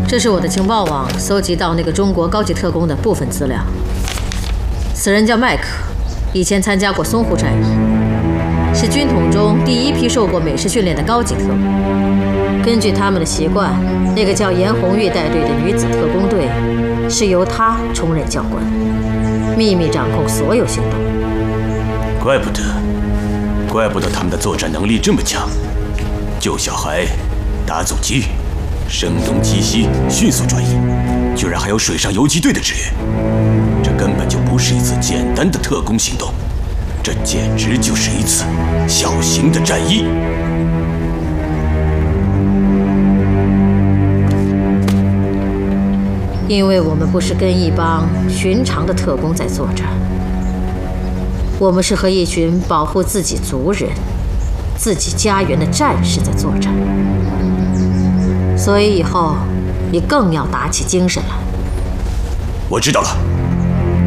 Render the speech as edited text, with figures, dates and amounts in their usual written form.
这是我的情报网搜集到那个中国高级特工的部分资料。此人叫麦克，以前参加过淞沪战役，是军统中第一批受过美式训练的高级特工。根据他们的习惯，那个叫严红玉带队的女子特工队是由他充任教官，秘密掌控所有行动。 怪不得他们的作战能力这么强，救小孩、打阻击。 声东击西，迅速转移，居然还有水上游击队的支援，这根本就不是一次简单的特工行动，这简直就是一次小型的战役。 因为我们不是跟一帮寻常的特工在作战，我们是和一群保护自己族人、自己家园的战士在作战。 所以以后你更要打起精神来。 我知道了。